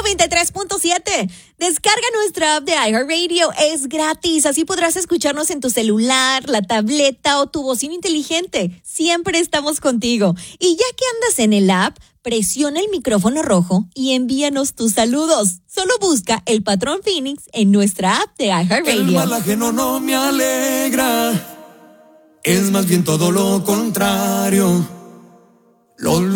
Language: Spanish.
93.7. Descarga nuestra app de iHeartRadio. Es gratis. Así podrás escucharnos en tu celular, la tableta o tu bocina inteligente. Siempre estamos contigo. Y ya que andas en el app, presiona el micrófono rojo y envíanos tus saludos. Solo busca El Patrón Phoenix en nuestra app de iHeartRadio. El mal ajeno no me alegra. Es más bien todo lo contrario. Lo